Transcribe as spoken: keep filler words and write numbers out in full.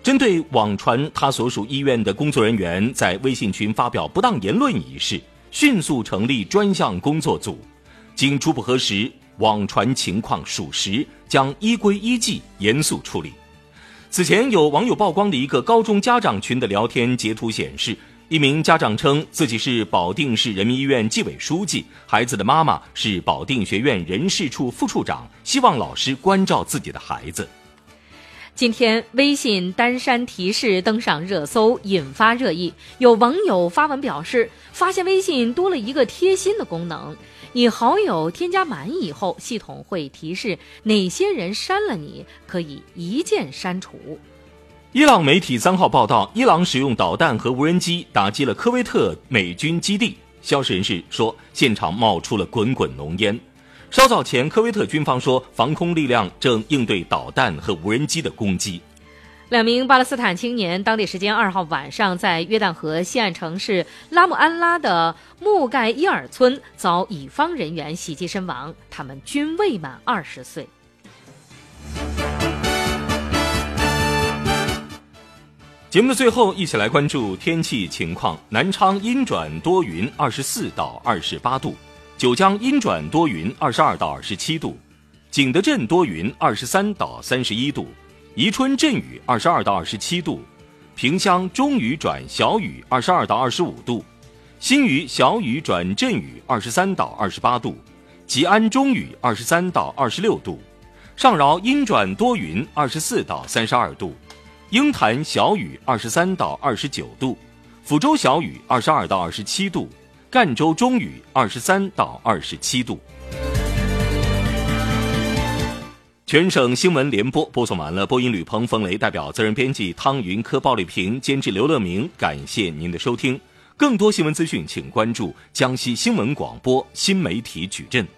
针对网传他所属医院的工作人员在微信群发表不当言论一事，迅速成立专项工作组，经初步核实，网传情况属实，将依规依纪严肃处理。此前有网友曝光的一个高中家长群的聊天截图显示，一名家长称自己是保定市人民医院纪委书记，孩子的妈妈是保定学院人事处副处长，希望老师关照自己的孩子。 今天微信单删提示登上热搜，引发热议。有网友发文表示，发现微信多了一个贴心的功能，你好友添加满以后，系统会提示哪些人删了你，可以一键删除。 伊朗媒体三号报道，伊朗使用导弹和无人机打击了科威特美军基地。消息人士说，现场冒出了滚滚浓烟。稍早前，科威特军方说，防空力量正应对导弹和无人机的攻击。 两名巴勒斯坦青年当地时间二号晚上在约旦河西岸城市拉姆安拉的木盖伊尔村遭乙方人员袭击身亡，他们均未满二十岁。 节目的最后，一起来关注天气情况。南昌阴转多云，二十四到二十八度；九江阴转多云，二十二到二十七度；景德镇多云，二十三到三十一度；宜春阵雨，二十二到二十七度；萍乡中雨转小雨，二十二到二十五度；新余小雨转阵雨，二十三到二十八度；吉安中雨，二十三到二十六度；上饶阴转多云，二十四到三十二度；鹰潭小雨，二十三到二十九度；抚州小雨，二十二到二十七度；赣州中雨，二十三到二十七度。全省新闻联播播送完了，播音吕鹏、冯雷，代表责任编辑汤云科、鲍丽萍，监制刘乐明，感谢您的收听。更多新闻资讯，请关注江西新闻广播新媒体矩阵。